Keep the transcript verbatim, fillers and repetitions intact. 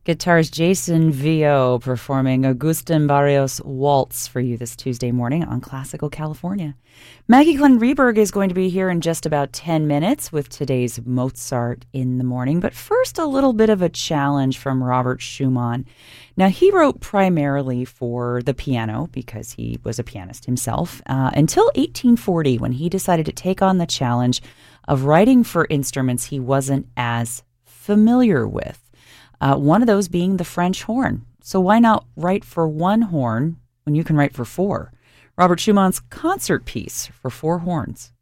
Guitarist Jason Vio performing Agustin Barrios' Waltz for you this Tuesday morning on Classical California. Maggie Glenn Reberg is going to be here in just about ten minutes with today's Mozart in the Morning. But first, a little bit of a challenge from Robert Schumann. Now, he wrote primarily for the piano because he was a pianist himself uh, until eighteen forty, when he decided to take on the challenge of writing for instruments he wasn't as familiar with. Uh, one of those being the French horn. So why not write for one horn when you can write for four? Robert Schumann's concert piece for four horns.